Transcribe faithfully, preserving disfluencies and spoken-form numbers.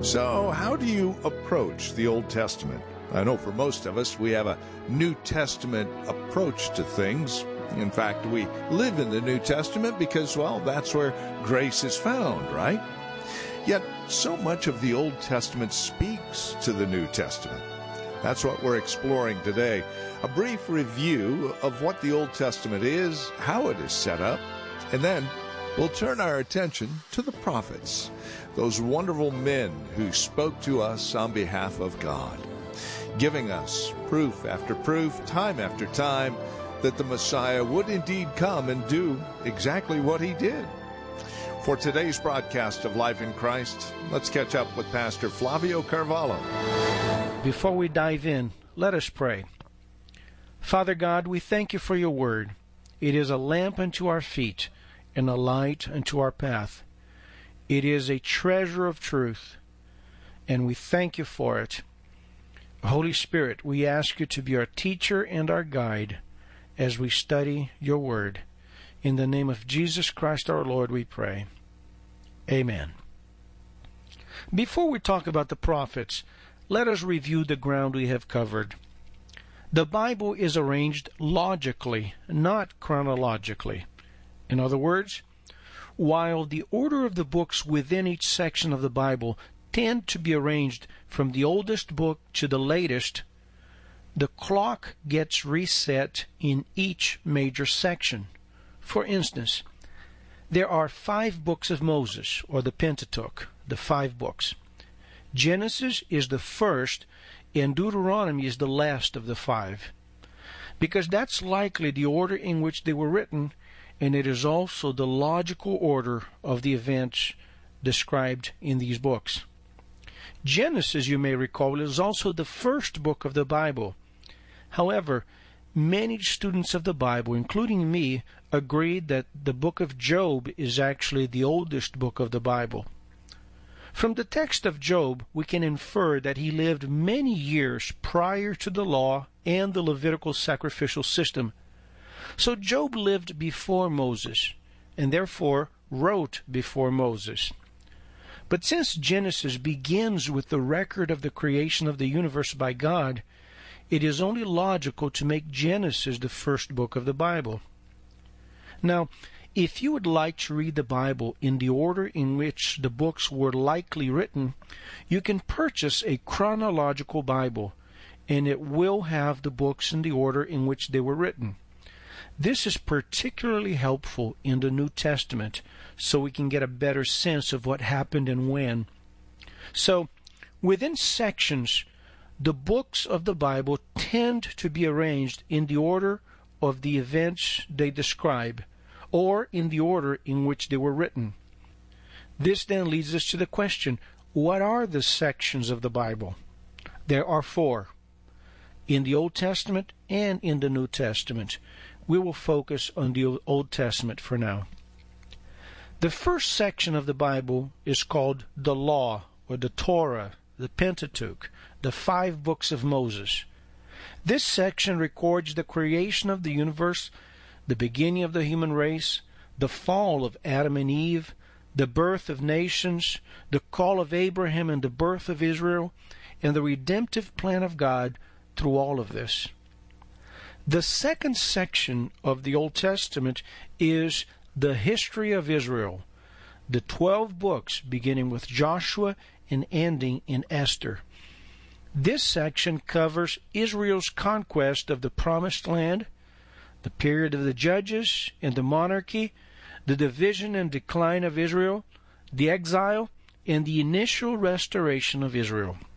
So, how do you approach the Old Testament? I know for most of us, we have a New Testament approach to things. In fact, we live in the New Testament because, well, that's where grace is found, right? Yet, so much of the Old Testament speaks to the New Testament. That's what we're exploring today. A brief review of what the Old Testament is, how it is set up, and then we'll turn our attention to the prophets, those wonderful men who spoke to us on behalf of God, giving us proof after proof, time after time, that the Messiah would indeed come and do exactly what he did. For today's broadcast of Life in Christ, let's catch up with Pastor Flavio Carvalho. Before we dive in, let us pray. Father God, we thank you for your word. It is a lamp unto our feet and a light unto our path. It is a treasure of truth, and we thank you for it. Holy Spirit, we ask you to be our teacher and our guide as we study your word. In the name of Jesus Christ our Lord we pray. Amen. Before we talk about the prophets, let us review the ground we have covered. The Bible is arranged logically, not chronologically. In other words, while the order of the books within each section of the Bible tend to be arranged from the oldest book to the latest, the clock gets reset in each major section. For instance, there are five books of Moses, or the Pentateuch, the five books. Genesis is the first, and Deuteronomy is the last of the five, because that's likely the order in which they were written, and it is also the logical order of the events described in these books. Genesis, you may recall, is also the first book of the Bible. However, many students of the Bible, including me, agreed that the book of Job is actually the oldest book of the Bible. From the text of Job, we can infer that he lived many years prior to the law and the Levitical sacrificial system. So Job lived before Moses, and therefore wrote before Moses. But since Genesis begins with the record of the creation of the universe by God, it is only logical to make Genesis the first book of the Bible. Now, if you would like to read the Bible in the order in which the books were likely written, you can purchase a chronological Bible, and it will have the books in the order in which they were written. This is particularly helpful in the New Testament, so we can get a better sense of what happened and when. So, within sections, the books of the Bible tend to be arranged in the order of the events they describe, or in the order in which they were written. This then leads us to the question, what are the sections of the Bible? There are four, in the Old Testament and in the New Testament. We will focus on the Old Testament for now. The first section of the Bible is called the Law, or the Torah, the Pentateuch, the five books of Moses. This section records the creation of the universe, the beginning of the human race, the fall of Adam and Eve, the birth of nations, the call of Abraham and the birth of Israel, and the redemptive plan of God through all of this. The second section of the Old Testament is the history of Israel, the twelve books beginning with Joshua and ending in Esther. This section covers Israel's conquest of the Promised Land, the period of the judges and the monarchy, the division and decline of Israel, the exile, and the initial restoration of Israel.